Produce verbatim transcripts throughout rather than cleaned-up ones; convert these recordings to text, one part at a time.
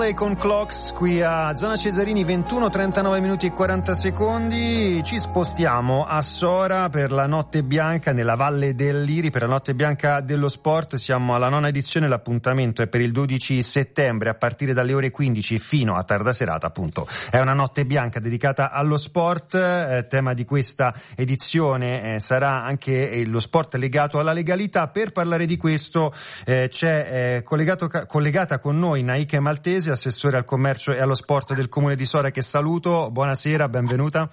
Con Clocks qui a Zona Cesarini, ventuno trentanove minuti e quaranta secondi. Ci spostiamo a Sora per la Notte Bianca nella Valle del Liri, per la Notte Bianca dello Sport. Siamo alla nona edizione, l'appuntamento è per il dodici settembre a partire dalle ore quindici fino a tarda serata, appunto. È una Notte Bianca dedicata allo sport, eh, tema di questa edizione eh, sarà anche eh, lo sport legato alla legalità. Per parlare di questo eh, c'è eh, collegato, collegata con noi Naike Maltese, assessore al commercio e allo sport del Comune di Sora, che saluto. Buonasera, benvenuta.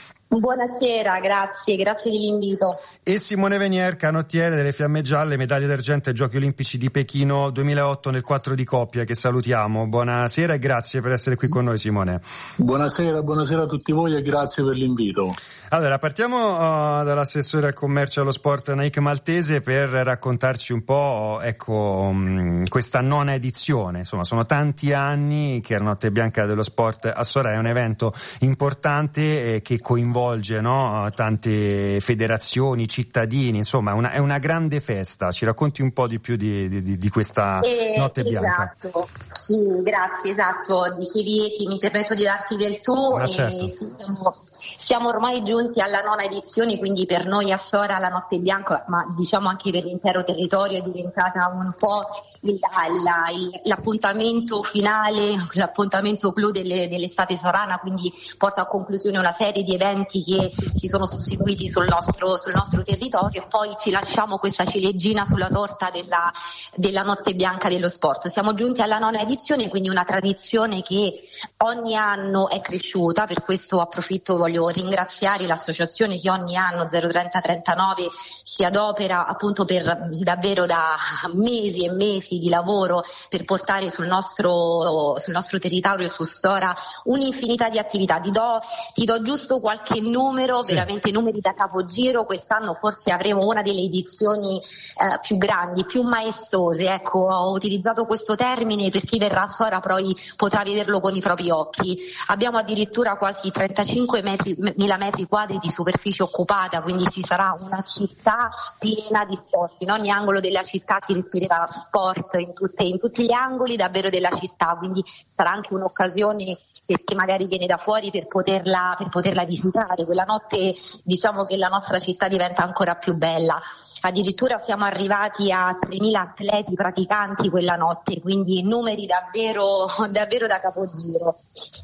Buonasera, grazie, grazie dell'invito. E Simone Venier, canottiere delle Fiamme Gialle, medaglia d'argento ai Giochi Olimpici di Pechino duemilaotto nel quattro di coppia, che salutiamo. Buonasera e grazie per essere qui con noi, Simone. Buonasera, buonasera a tutti voi e grazie per l'invito. Allora, partiamo uh, dall'assessore al commercio e allo sport Naike Maltese per raccontarci un po', ecco, um, questa nona edizione. Insomma, sono tanti anni che la Notte Bianca dello Sport a Sora è un evento importante eh, che coinvolge, no, tante federazioni, cittadini, insomma è una, è una grande festa. Ci racconti un po' di più di, di, di questa eh, Notte Bianca? Esatto, sì, grazie, esatto, dicevi che mi permetto di darti del tu. Ah, certo. E sì, siamo, siamo ormai giunti alla nona edizione, quindi per noi a Sora la Notte Bianca, ma diciamo anche per l'intero territorio, è diventata un po' il, la, il, l'appuntamento finale, l'appuntamento clou delle, dell'estate sorana, quindi porta a conclusione una serie di eventi che si sono susseguiti sul nostro, sul nostro territorio, e poi ci lasciamo questa ciliegina sulla torta della, della Notte Bianca dello Sport. Siamo giunti alla nona edizione, quindi una tradizione che ogni anno è cresciuta. Per questo approfitto, voglio ringraziare l'associazione che ogni anno zero trenta trentanove si adopera appunto per davvero da mesi e mesi di lavoro per portare sul nostro, sul nostro territorio, su Sora, un'infinità di attività. Ti do, ti do giusto qualche numero, sì. Veramente numeri da capogiro. Quest'anno forse avremo una delle edizioni eh, più grandi, più maestose. Ecco, ho utilizzato questo termine per chi verrà a Sora poi potrà vederlo con i propri occhi. Abbiamo addirittura quasi trentacinquemila metri quadri di superficie occupata, quindi ci sarà una città piena di sport. In ogni angolo della città si respirerà sport, in, tutte, in tutti gli angoli davvero della città, quindi sarà anche un'occasione per chi magari viene da fuori per poterla, per poterla visitare. Quella notte diciamo che la nostra città diventa ancora più bella. Addirittura siamo arrivati a tremila atleti praticanti quella notte, quindi numeri davvero, davvero da capogiro.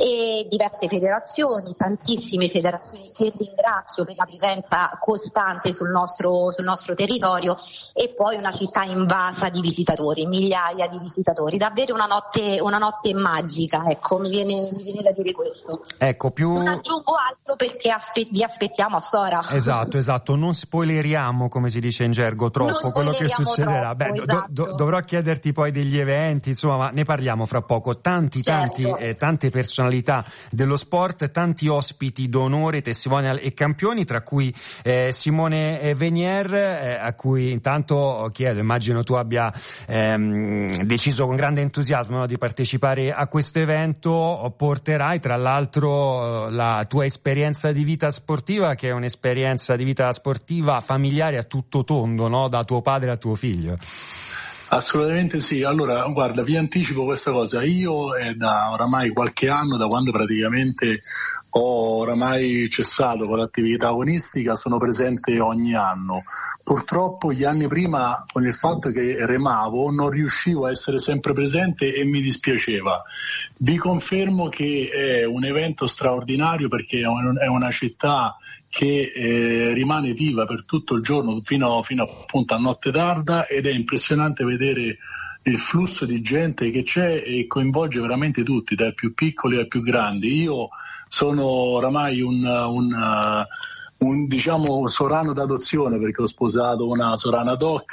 E diverse federazioni, tantissime federazioni che ringrazio per la presenza costante sul nostro, sul nostro territorio, e poi una città invasa di visitatori, migliaia di visitatori. Davvero una notte, una notte magica, ecco, mi viene, mi viene da dire questo. Ecco, più... Non aggiungo altro perché aspe- vi aspettiamo a Sora. Esatto, esatto, non spoileriamo, come si dice in gergo, troppo quello che succederà. Troppo, Beh, esatto. do, do, dovrò chiederti poi degli eventi, insomma, ma ne parliamo fra poco. Tanti, certo. tanti, eh, tante personalità dello sport, tanti ospiti d'onore, testimonial e campioni, tra cui eh, Simone Venier, eh, a cui intanto chiedo, immagino tu abbia ehm, deciso con grande entusiasmo, no, di partecipare a questo evento. Porterai tra l'altro la tua esperienza di vita sportiva, che è un'esperienza di vita sportiva familiare a tutto tondo, no? Da tuo padre a tuo figlio. Assolutamente sì. Allora, guarda, vi anticipo questa cosa. Io è da oramai qualche anno, da quando praticamente ho oramai cessato con l'attività agonistica, sono presente ogni anno. Purtroppo gli anni prima, con il fatto che remavo, non riuscivo a essere sempre presente e mi dispiaceva. Vi confermo che è un evento straordinario, perché è una città che eh, rimane viva per tutto il giorno fino, fino appunto a notte tarda, ed è impressionante vedere il flusso di gente che c'è e coinvolge veramente tutti, dai più piccoli ai più grandi. Io sono oramai un, un, un diciamo sorano d'adozione, perché ho sposato una sorana doc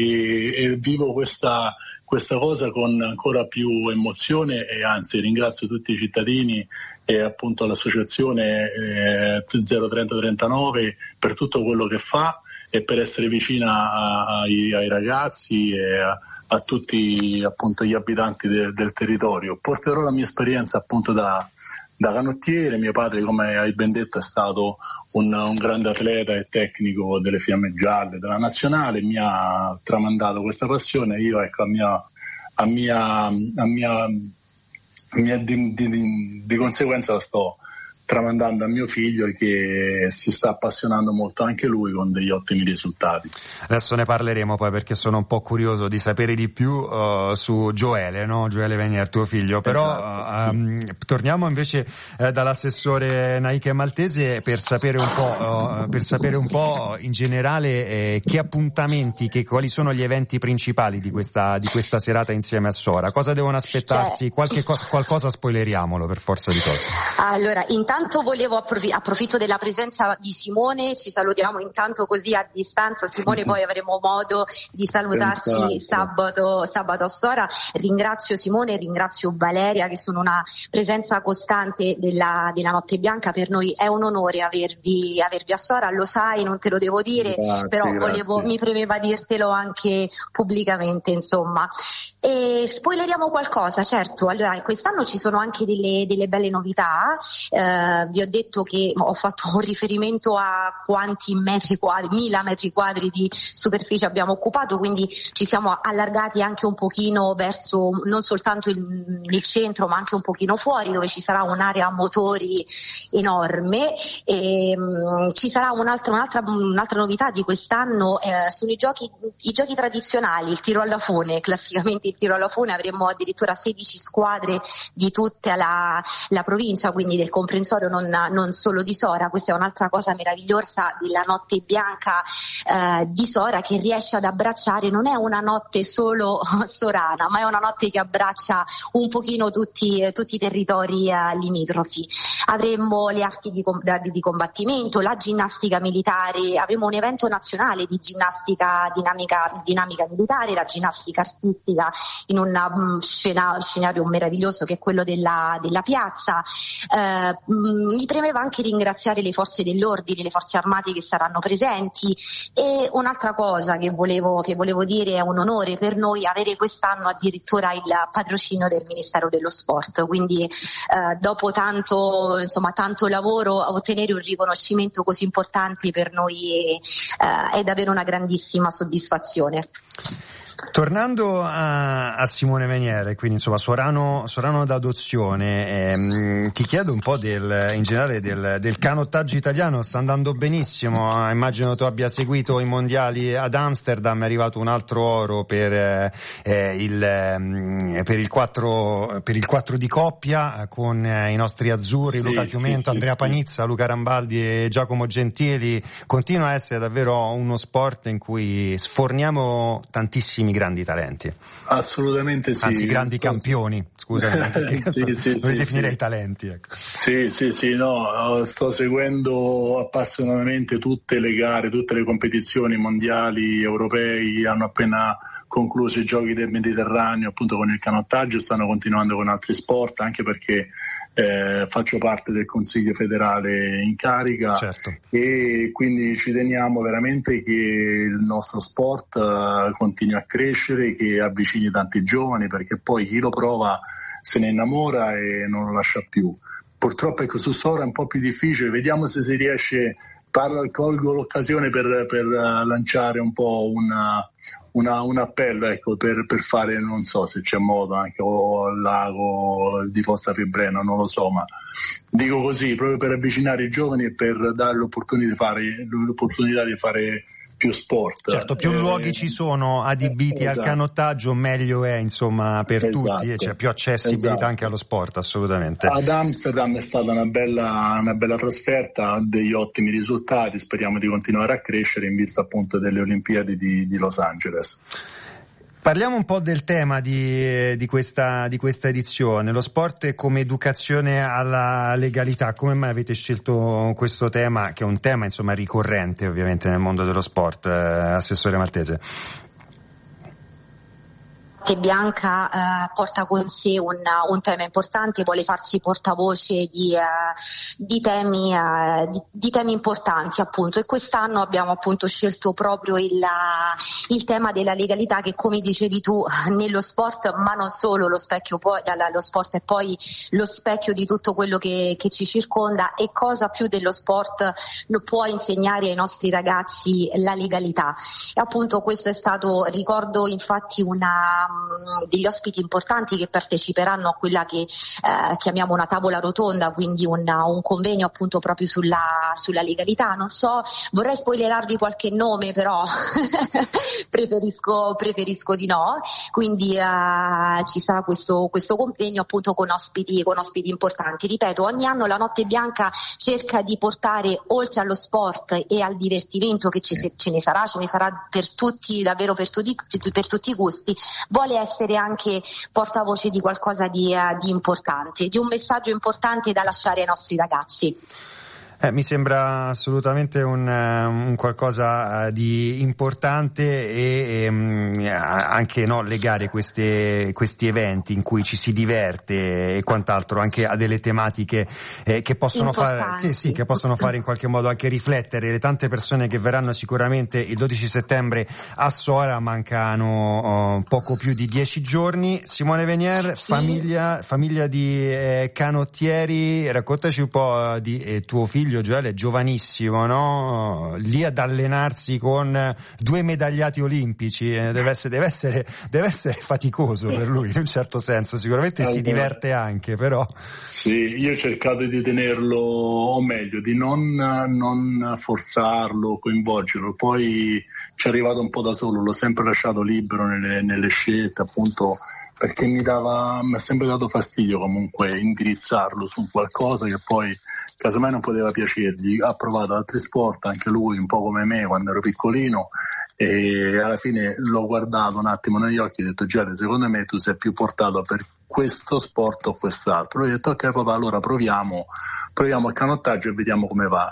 e, e vivo questa questa cosa con ancora più emozione, e anzi ringrazio tutti i cittadini e appunto l'associazione eh, zero trenta trentanove per tutto quello che fa e per essere vicina ai, ai ragazzi e a, a tutti appunto gli abitanti de, del territorio. Porterò la mia esperienza appunto da, da canottiere. Mio padre, come hai ben detto, è stato un, un grande atleta e tecnico delle Fiamme Gialle, della nazionale, mi ha tramandato questa passione. Io ecco a mia, a mia, a mia di, di, di conseguenza la sto tramandando a mio figlio, che si sta appassionando molto anche lui con degli ottimi risultati. Adesso ne parleremo poi, perché sono un po' curioso di sapere di più uh, su Gioele, no? Gioele Venier, tuo figlio. Però esatto, uh, um, torniamo invece uh, dall'assessore Naike Maltese per sapere un po' uh, per sapere un po' in generale eh, che appuntamenti, che quali sono gli eventi principali di questa di questa serata insieme a Sora. Cosa devono aspettarsi? Cioè, qualche cosa, qualcosa spoileriamolo per forza di cose. Allora, intanto volevo approf- approfitto della presenza di Simone, ci salutiamo intanto così a distanza. Simone, poi avremo modo di salutarci sabato, sabato a Sora. Ringrazio Simone e ringrazio Valeria, che sono una presenza costante della, della Notte Bianca. Per noi è un onore avervi, avervi a Sora, lo sai, non te lo devo dire, grazie, però volevo, mi premeva dirtelo anche pubblicamente, insomma. E spoileriamo qualcosa, certo. Allora, quest'anno ci sono anche delle, delle belle novità. Eh, vi ho detto che ho fatto un riferimento a quanti metri quadri, mila metri quadri di superficie abbiamo occupato, quindi ci siamo allargati anche un pochino verso non soltanto il, il centro, ma anche un pochino fuori, dove ci sarà un'area motori enorme. E, um, ci sarà un'altra, un'altra, un'altra novità di quest'anno, eh, sono i giochi, i giochi tradizionali, il tiro alla fune. Classicamente il tiro alla fune avremo addirittura sedici squadre di tutta la, la provincia, quindi del comprensorio non, non solo di Sora. Questa è un'altra cosa meravigliosa della Notte Bianca eh, di Sora, che riesce ad abbracciare, non è una notte solo sorana, ma è una notte che abbraccia un pochino tutti, tutti i territori eh, limitrofi. Avremo le arti di, di combattimento, la ginnastica militare, avremo un evento nazionale di ginnastica dinamica, dinamica militare, la ginnastica artistica in un um, scena, scenario meraviglioso che è quello della, della piazza. Eh, mi premeva anche ringraziare le forze dell'ordine, le forze armate che saranno presenti. E un'altra cosa che volevo, che volevo dire, è un onore per noi avere quest'anno addirittura il patrocinio del Ministero dello Sport, quindi eh, dopo tanto, insomma, tanto lavoro, ottenere un riconoscimento così importante per noi è, eh, è davvero una grandissima soddisfazione. Tornando a, a Simone Venier, quindi insomma Sorano, Sorano d'adozione, ehm, ti chiedo un po' del, in generale del, del canottaggio italiano. Sta andando benissimo, eh, immagino tu abbia seguito i mondiali ad Amsterdam, è arrivato un altro oro per, eh, il, eh, per il quattro per il quattro di coppia con eh, i nostri azzurri, sì, Luca Chiumento, sì, Andrea sì, Panizza, sì. Luca Rambaldi e Giacomo Gentili. Continua a essere davvero uno sport in cui sforniamo tantissimi grandi talenti. Assolutamente sì. Anzi, grandi sto... campioni, scusami, perché sì, non, sì, non sì, li definirei sì. talenti. Ecco. Sì, sì, sì, no, sto seguendo appassionatamente tutte le gare, tutte le competizioni mondiali, europei. Hanno appena concluso i giochi del Mediterraneo appunto con il canottaggio, stanno continuando con altri sport, anche perché Eh, faccio parte del Consiglio federale in carica, certo. E quindi ci teniamo veramente che il nostro sport uh, continui a crescere, che avvicini tanti giovani, perché poi chi lo prova se ne innamora e non lo lascia più. Purtroppo ecco, su Sora è un po' più difficile, vediamo se si riesce. Parlo, colgo l'occasione per, per uh, lanciare un po' una, una, un appello, ecco, per, per fare, non so se c'è modo anche o al lago di Fossa Fibreno, non lo so, ma dico così, proprio per avvicinare i giovani e per dare l'opportunità di fare, l'opportunità di fare più sport. Certo, più eh, luoghi ci sono adibiti esatto. al canottaggio, meglio è, insomma, per esatto. tutti, e c'è più accessibilità esatto. anche allo sport, assolutamente. Ad Amsterdam è stata una bella, una bella trasferta, degli ottimi risultati, speriamo di continuare a crescere in vista appunto delle Olimpiadi di, di Los Angeles. Parliamo un po' del tema di, di questa di questa edizione, lo sport come educazione alla legalità. Come mai avete scelto questo tema, che è un tema insomma ricorrente ovviamente nel mondo dello sport, eh, Assessore Maltese? Bianca eh, porta con sé un, un tema importante, vuole farsi portavoce di, eh, di, temi, eh, di, di temi importanti appunto, e quest'anno abbiamo appunto scelto proprio il, il tema della legalità, che come dicevi tu nello sport, ma non solo, lo specchio poi, lo sport è poi lo specchio di tutto quello che, che ci circonda, e cosa più dello sport può insegnare ai nostri ragazzi la legalità. E appunto questo è stato, ricordo infatti una um, degli ospiti importanti che parteciperanno a quella che uh, chiamiamo una tavola rotonda, quindi un, un convegno appunto proprio sulla, sulla legalità. Non so, vorrei spoilerarvi qualche nome, però preferisco, preferisco di no. Quindi uh, ci sarà questo, questo convegno appunto con ospiti, con ospiti importanti. Ripeto, ogni anno la Notte Bianca cerca di portare, oltre allo sport e al divertimento che ci, ce ne sarà, ce ne sarà per tutti, davvero per tutti, per tutti i gusti, vuole essere anche portavoce di qualcosa di, uh, di importante, di un messaggio importante da lasciare ai nostri ragazzi. Eh, mi sembra assolutamente un, un qualcosa di importante e, e um, anche no, legare queste, questi eventi in cui ci si diverte e quant'altro anche a delle tematiche eh, che possono fare, che sì, che possono fare in qualche modo anche riflettere le tante persone che verranno sicuramente il dodici settembre a Sora. Mancano oh, poco più di dieci giorni. Simone Venier, sì. famiglia, famiglia di eh, canottieri, raccontaci un po' di eh, tuo figlio Gioele, è giovanissimo, no? Lì ad allenarsi con due medagliati olimpici, deve essere, deve essere, deve essere faticoso per lui in un certo senso, sicuramente allora, si diverte anche, però. Sì, io ho cercato di tenerlo, o meglio, di non, non forzarlo, coinvolgerlo, poi ci è arrivato un po' da solo, l'ho sempre lasciato libero nelle, nelle scelte, appunto, perché mi dava, mi ha sempre dato fastidio comunque indirizzarlo su qualcosa che poi casomai non poteva piacergli. Ha provato altri sport anche lui, un po' come me quando ero piccolino, e alla fine l'ho guardato un attimo negli occhi e ho detto: Giada, secondo me tu sei più portato per questo sport o quest'altro. Lui ha detto: ok papà, allora proviamo proviamo il canottaggio e vediamo come va,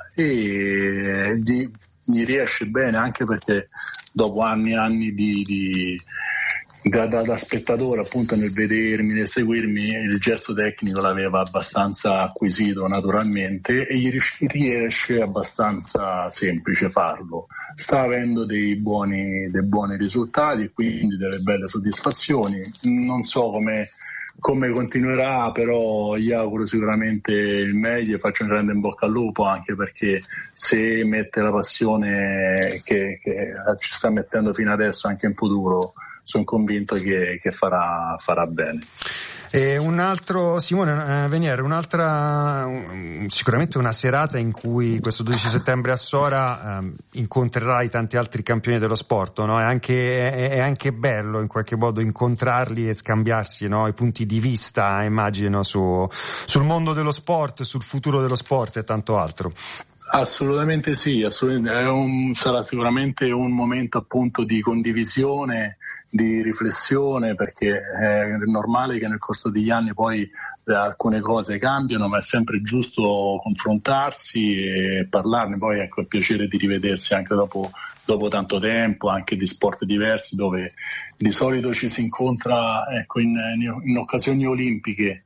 e gli, gli riesce bene, anche perché dopo anni e anni di, di Da, da, da spettatore, appunto, nel vedermi, nel seguirmi, il gesto tecnico l'aveva abbastanza acquisito naturalmente e gli riesce abbastanza semplice farlo. Sta avendo dei buoni, dei buoni risultati e quindi delle belle soddisfazioni. Non so come, come continuerà, però gli auguro sicuramente il meglio e faccio un grande in bocca al lupo, anche perché se mette la passione che, che ci sta mettendo fino adesso anche in futuro, sono convinto che, che farà, farà bene. E un altro, Simone eh, Venier, un'altra, un, sicuramente una serata in cui questo dodici settembre a Sora eh, incontrerai tanti altri campioni dello sport, no? È anche, è, è anche bello in qualche modo incontrarli e scambiarsi, no? I punti di vista, immagino, su, sul mondo dello sport, sul futuro dello sport e tanto altro. Assolutamente sì, assolutamente. È un, sarà sicuramente un momento appunto di condivisione, di riflessione, perché è normale che nel corso degli anni poi alcune cose cambiano, ma è sempre giusto confrontarsi e parlarne. Poi ecco, è piacere di rivedersi anche dopo, dopo tanto tempo, anche di sport diversi, dove di solito ci si incontra ecco, in, in occasioni olimpiche,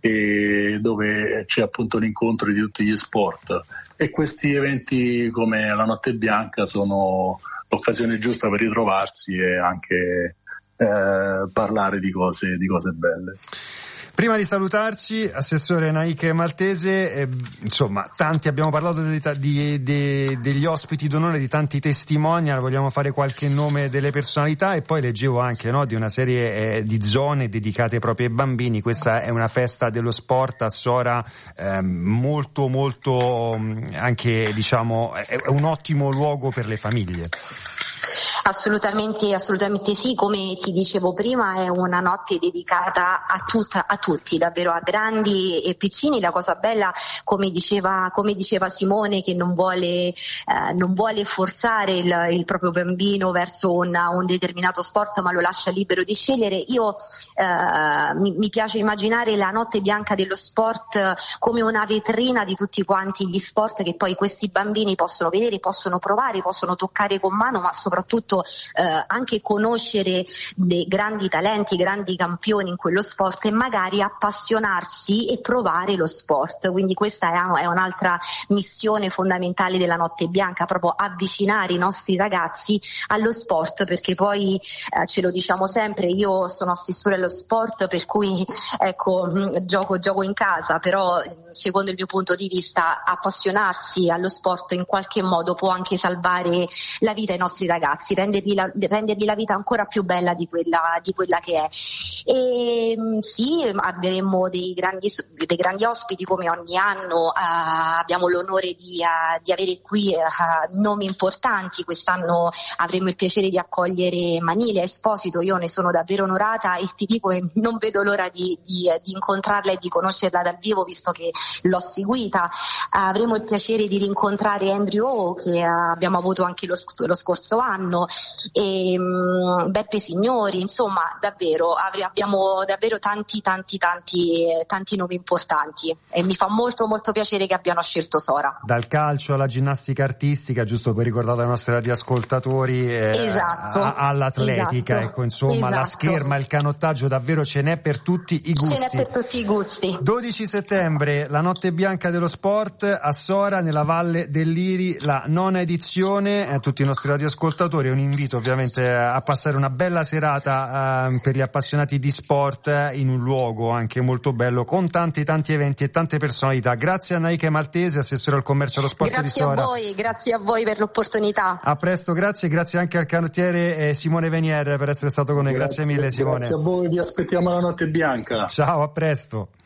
e dove c'è appunto l'incontro di tutti gli sport, e questi eventi come la Notte Bianca sono l'occasione giusta per ritrovarsi e anche eh, parlare di cose, di cose belle. Prima di salutarci, assessore Naike Maltese, eh, insomma, tanti abbiamo parlato di, di, di, degli ospiti d'onore, di tanti testimonial, vogliamo fare qualche nome delle personalità, e poi leggevo anche, no, di una serie eh, di zone dedicate proprio ai bambini. Questa è una festa dello sport a Sora, eh, molto molto anche, diciamo, è un ottimo luogo per le famiglie. Assolutamente, assolutamente sì, come ti dicevo prima è una notte dedicata a, tutta, a tutti, davvero a grandi e piccini. La cosa bella, come diceva, come diceva Simone, che non vuole, eh, non vuole forzare il, il proprio bambino verso una, un determinato sport, ma lo lascia libero di scegliere. Io eh, mi, mi piace immaginare la Notte Bianca dello sport come una vetrina di tutti quanti gli sport che poi questi bambini possono vedere, possono provare, possono toccare con mano, ma soprattutto Eh, anche conoscere dei grandi talenti, grandi campioni in quello sport, e magari appassionarsi e provare lo sport. Quindi questa è, è un'altra missione fondamentale della Notte Bianca, proprio avvicinare i nostri ragazzi allo sport, perché poi eh, ce lo diciamo sempre, io sono assessore allo sport, per cui ecco mh, gioco, gioco in casa, però secondo il mio punto di vista appassionarsi allo sport in qualche modo può anche salvare la vita ai nostri ragazzi. rendergli la, rendergli la vita ancora più bella di quella, di quella che è. E sì, avremo dei grandi, dei grandi ospiti come ogni anno, uh, abbiamo l'onore di, uh, di avere qui uh, nomi importanti. Quest'anno avremo il piacere di accogliere Manile Esposito, io ne sono davvero onorata e ti dico che non vedo l'ora di, di, di incontrarla e di conoscerla dal vivo, visto che l'ho seguita. Uh, avremo il piacere di rincontrare Andrew O, che uh, abbiamo avuto anche lo, lo scorso anno, e um, Beppe Signori, insomma davvero avri, abbiamo davvero tanti tanti tanti tanti nomi importanti e mi fa molto molto piacere che abbiano scelto Sora. Dal calcio alla ginnastica artistica, giusto per ricordare ai nostri radioascoltatori, eh, esatto, a, all'atletica, esatto, ecco, insomma, esatto. La scherma, il canottaggio, davvero ce n'è per tutti i gusti. Ce n'è per tutti i gusti. dodici settembre, la notte bianca dello sport a Sora, nella Valle del Liri, la nona edizione. A tutti i nostri radioascoltatori un invito ovviamente a passare una bella serata eh, per gli appassionati di sport eh, in un luogo anche molto bello, con tanti tanti eventi e tante personalità. Grazie a Naike Maltese, assessore al commercio e allo sport grazie di Sora. Grazie a voi, grazie a voi per l'opportunità. A presto, grazie, grazie anche al canottiere eh, Simone Venier per essere stato con noi. Grazie, grazie mille Simone. Grazie a voi, vi aspettiamo alla notte bianca. Ciao, a presto.